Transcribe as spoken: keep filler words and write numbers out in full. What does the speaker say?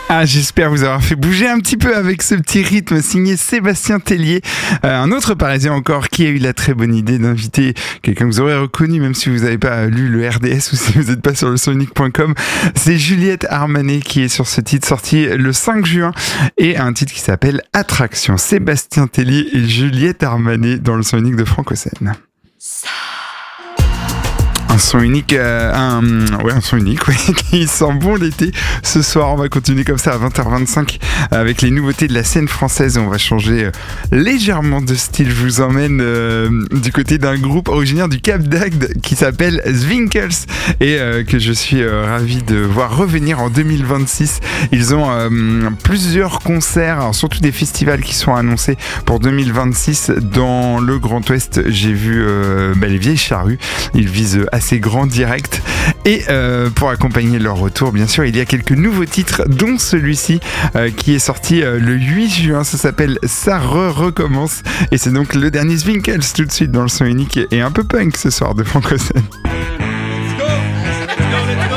Ah, j'espère vous avoir fait bouger un petit peu avec ce petit rythme signé Sébastien Tellier. Euh, un autre Parisien encore qui a eu la très bonne idée d'inviter quelqu'un que vous aurez reconnu, même si vous n'avez pas lu le R D S ou si vous n'êtes pas sur le son unique point com. C'est Juliette Armanet qui est sur ce titre sorti le cinq juin et un titre qui s'appelle Attraction. Sébastien Tellier et Juliette Armanet dans le son unique de Franco-Seine. Un son unique, euh, un, ouais, un son unique, ouais, qui sent bon l'été. Ce soir, on va continuer comme ça à vingt heures vingt-cinq avec les nouveautés de la scène française. On va changer euh, légèrement de style. Je vous emmène euh, du côté d'un groupe originaire du Cap d'Agde qui s'appelle Zwinkels et euh, que je suis euh, ravi de voir revenir en deux mille vingt-six. Ils ont euh, plusieurs concerts, alors surtout des festivals qui sont annoncés pour deux mille vingt-six dans le Grand Ouest. J'ai vu euh, bah, les Vieilles Charrues. Ils visent assez grand direct et euh, pour accompagner leur retour, bien sûr, il y a quelques nouveaux titres dont celui-ci euh, qui est sorti euh, le huit juin. Ça s'appelle Ça re-recommence et c'est donc le dernier Zwinkels tout de suite dans le son unique et un peu punk ce soir de Franco-Seine.